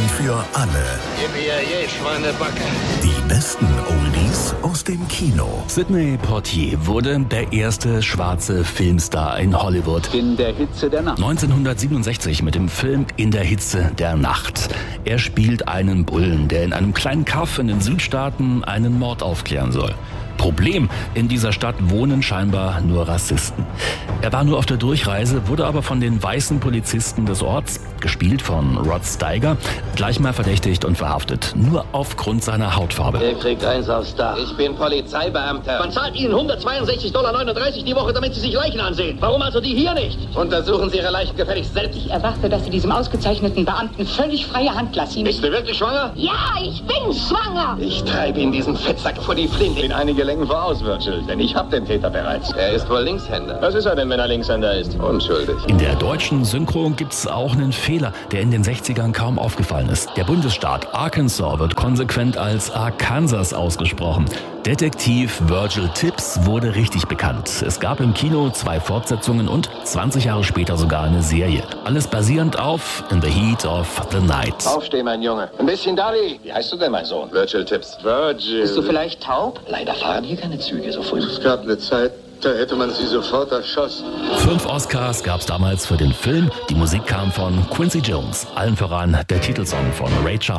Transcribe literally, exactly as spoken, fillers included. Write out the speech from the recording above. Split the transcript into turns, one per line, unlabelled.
für alle.
Gib mir je, Schweinebacke.
Die besten Oldies aus dem Kino.
Sidney Poitier wurde der erste schwarze Filmstar in Hollywood.
In der Hitze der Nacht.
neunzehnhundertsiebenundsechzig mit dem Film In der Hitze der Nacht. Er spielt einen Bullen, der in einem kleinen Kaff in den Südstaaten einen Mord aufklären soll. Problem, in dieser Stadt wohnen scheinbar nur Rassisten. Er war nur auf der Durchreise, wurde aber von den weißen Polizisten des Orts, gespielt von Rod Steiger, gleich mal verdächtigt und verhaftet. Nur aufgrund seiner Hautfarbe.
Er kriegt eins aufs Dach. Ich bin Polizeibeamter.
Man zahlt Ihnen hundertzweiundsechzig Komma neununddreißig Dollar die Woche, damit Sie sich Leichen ansehen. Warum also die hier nicht?
Untersuchen Sie Ihre Leichen gefälligst selbst.
Ich erwarte, dass Sie diesem ausgezeichneten Beamten völlig freie Hand lassen.
Bist du wirklich schwanger?
Ja, ich bin schwanger!
Ich treibe Ihnen diesen Fettsack vor die Flinte.
In einige Längen voraus, Virgil, denn ich hab den Täter bereits.
Er ist wohl Linkshänder.
Was ist er denn, wenn er Linkshänder ist?
Unschuldig.
In der deutschen Synchro gibt's auch einen Fehler, der in den sechzigern kaum aufgefallen ist. Der Bundesstaat Arkansas wird konsequent als Arkansas ausgesprochen. Detektiv Virgil Tibbs wurde richtig bekannt. Es gab im Kino zwei Fortsetzungen und zwanzig Jahre später sogar eine Serie. Alles basierend auf In the Heat of the Night.
Aufstehen, mein Junge. Ein bisschen Dolly.
Wie heißt du denn, mein Sohn?
Virgil Tibbs.
Virgil.
Bist du vielleicht taub?
Leider fahren hier keine Züge so früh.
Es gab eine Zeit, da hätte man sie sofort erschossen.
Fünf Oscars gab's damals für den Film. Die Musik kam von Quincy Jones. Allen voran der Titelsong von Ray Charles.